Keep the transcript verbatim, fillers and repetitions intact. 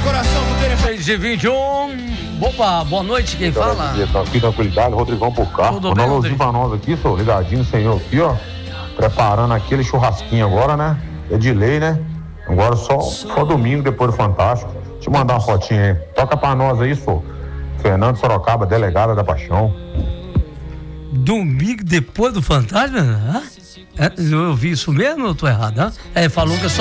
coração por terem feito. seis e vinte e um. Opa, boa noite, quem fala? Aqui, tranquilidade, Rodrigão por cá. Tudo Vou bem, dar um Rodrigo? pra nós aqui, sou ligadinho, senhor, aqui, ó. Preparando aquele churrasquinho agora, né? É de lei, né? Agora só, só domingo depois do Fantástico. Deixa eu mandar uma fotinha aí. Toca pra nós aí, sou. Fernando Sorocaba, delegada da Paixão. Domingo depois do Fantasma? Hã? É, eu ouvi isso mesmo ou eu tô errado? Hã? É, falou que é só